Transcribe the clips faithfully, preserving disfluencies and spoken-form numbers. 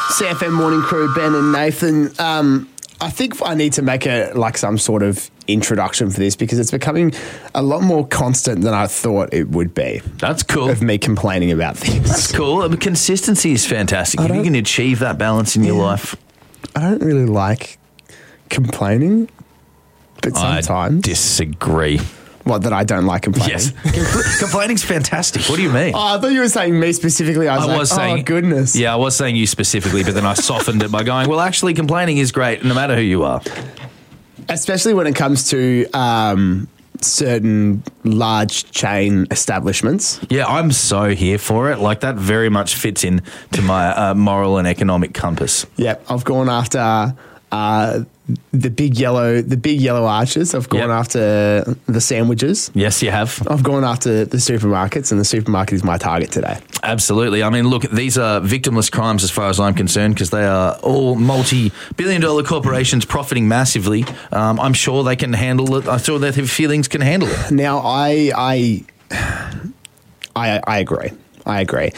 C F M Morning Crew, Ben and Nathan. Um, I think I need to make a like some sort of introduction for this because it's becoming a lot more constant than I thought it would be. That's cool. Of me complaining about things. That's cool. I mean, consistency is fantastic. If you can achieve that balance in your Yeah. life. I don't really like complaining, but sometimes. I disagree. What, that I don't like complaining? Yes. Compl- Complaining's fantastic. What do you mean? Oh, I thought you were saying me specifically. I was, I like, was saying, oh, goodness. Yeah, I was saying you specifically, but then I softened it by going, well, actually, complaining is great, no matter who you are. Especially when it comes to um, certain large chain establishments. Yeah, I'm so here for it. Like, that very much fits in to my uh, moral and economic compass. Yep, I've gone after uh, the big yellow, the big yellow arches. I've gone Yep. after the sandwiches. Yes, you have. I've gone after the supermarkets, and the supermarket is my target today. Absolutely. I mean, look, these are victimless crimes as far as I'm concerned because they are all multi-billion dollar corporations profiting massively. Um, I'm sure they can handle it. I'm sure that their feelings can handle it. Now, I, I, I, I agree. I agree.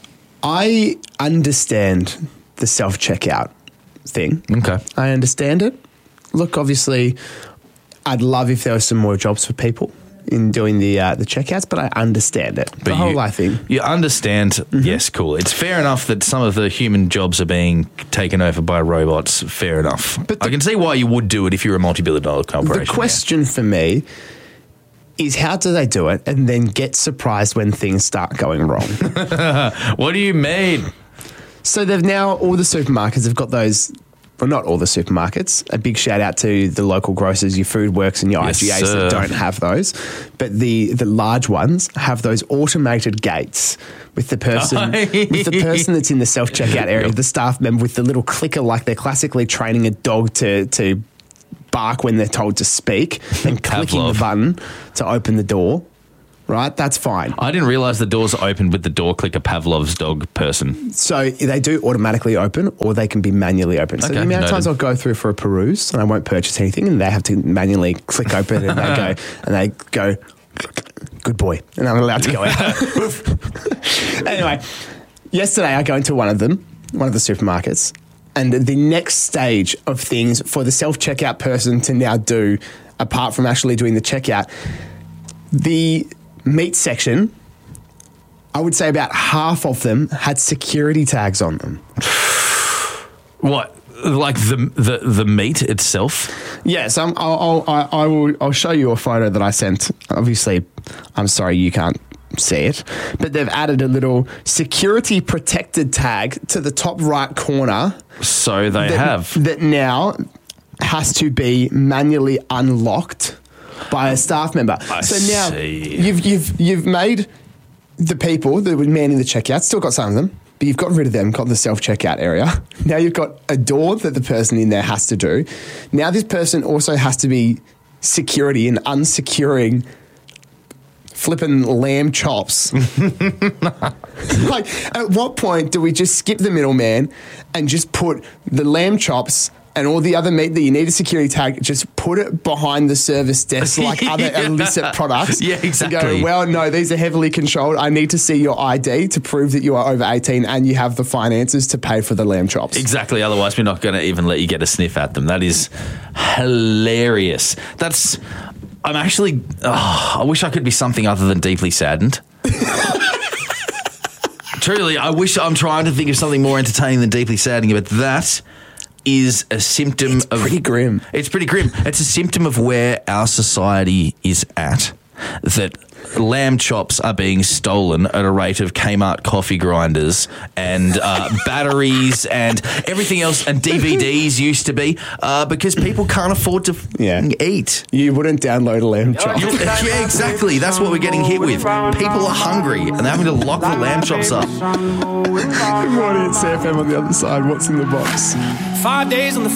I understand the self-checkout thing. Okay. I understand it. Look, obviously, I'd love if there was some more jobs for people in doing the uh, the checkouts, but I understand it. the But whole you, life thing. You understand, yes, cool. It's fair enough that some of the human jobs are being taken over by robots. Fair enough. But the- I can see why you would do it if you're a multi-billion dollar corporation. The question for me is how do they do it and then get surprised when things start going wrong? Yeah. What do you mean? So they've now, all the supermarkets have got those, well, not all the supermarkets. A big shout out to the local grocers, your Food Works and your Yes, I G As sir. that don't have those. But the, the large ones have those automated gates with the person with the person that's in the self-checkout area, Yep. the staff member with the little clicker like they're classically training a dog to, to bark when they're told to speak and clicking Pavlov. the button to open the door. Right? That's fine. I didn't realise the doors are open with the door clicker Pavlov's dog person. So they do automatically open or they can be manually open. So Okay, the amount of times noted. I'll go through for a peruse and I won't purchase anything and they have to manually click open and they go, and they go, good boy. And I'm allowed to go out. Anyway, yesterday I go into one of them, one of the supermarkets, and the next stage of things for the self-checkout person to now do, apart from actually doing the checkout, the meat section, I would say about half of them had security tags on them. What? Like the the, the meat itself? Yes, um, I'll, I'll, I, I will. I'll show you a photo that I sent. Obviously, I'm sorry you can't see it, but they've added a little security protected tag to the top right corner. So they that, have. that now has to be manually unlocked by a staff member. I so now see. you've you've you've made the people that were manning the checkout, still got some of them, but you've got rid of them, got the self-checkout area. Now you've got a door that the person in there has to do. Now this person also has to be security and unsecuring flipping lamb chops. Like, at what point do we just skip the middleman and just put the lamb chops and all the other meat that you need a security tag, just put it behind the service desk like other Yeah. illicit products? Yeah, And exactly. go, well, no, these are heavily controlled. I need to see your I D to prove that you are over eighteen and you have the finances to pay for the lamb chops. Exactly. Otherwise, we're not going to even let you get a sniff at them. That is hilarious. That's. I'm actually. Oh, I wish I could be something other than deeply saddened. Truly, I wish I'm trying to think of something more entertaining than deeply saddening, but that is a symptom It's of. pretty grim. It's pretty grim. It's a symptom of where our society is at. That lamb chops are being stolen at a rate of Kmart coffee grinders and uh, batteries and everything else, and D V Ds used to be uh, because people can't afford to Yeah. f- eat. You wouldn't download a lamb chop. You- yeah, exactly. That's what we're getting hit with. People are hungry and they're having to lock the lamb chops up. Good morning, it's C F M on the other side. What's in the box? Five days on the